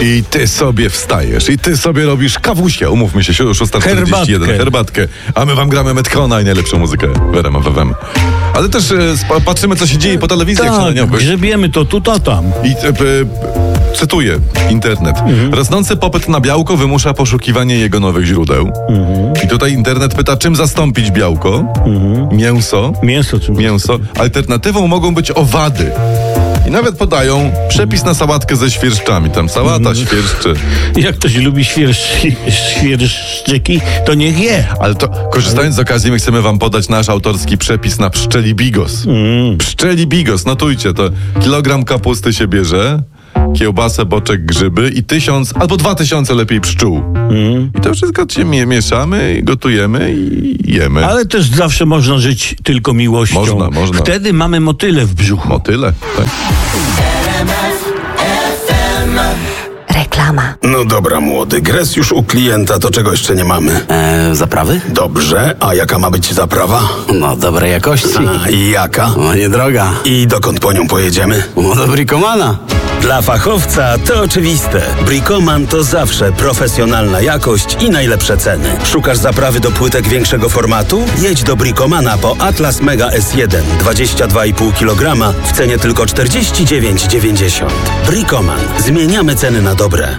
I ty sobie wstajesz, i ty sobie robisz kawusie, umówmy się, 6:41, herbatkę, a my wam gramy Metcona i najlepszą muzykę w RMF FM. Ale też patrzymy, co się dzieje po telewizji. Tak, grzebiemy to tu, to tam. I cytuję internet. Rosnący popyt na białko wymusza poszukiwanie jego nowych źródeł. I tutaj internet pyta, czym zastąpić białko? Mięso. Mięso. Alternatywą mogą być owady. I nawet podają przepis na sałatkę ze świerszczami. Tam sałata, świerszcze. Jak ktoś lubi świerszczyki, to niech je. Ale to, korzystając z okazji, my chcemy wam podać nasz autorski przepis na pszczeli bigos. Pszczeli bigos, notujcie to. Kilogram kapusty się bierze, kiełbasę, boczek, grzyby i 1000 albo 2000 lepiej pszczół. I to wszystko się mieszamy, gotujemy i jemy. Ale też zawsze można żyć tylko miłością. Można. Wtedy mamy motyle w brzuchu. Motyle, tak. Reklama. No dobra, młody, gres już u klienta, to czego jeszcze nie mamy? Zaprawy? Dobrze, a jaka ma być zaprawa? No, dobrej jakości. A i jaka? No, niedroga. I dokąd po nią pojedziemy? No, do Bricomana. Dla fachowca to oczywiste. Bricoman to zawsze profesjonalna jakość i najlepsze ceny. Szukasz zaprawy do płytek większego formatu? Jedź do Bricomana po Atlas Mega S1 22,5 kg w cenie tylko 49,90. Bricoman. Zmieniamy ceny na dobre.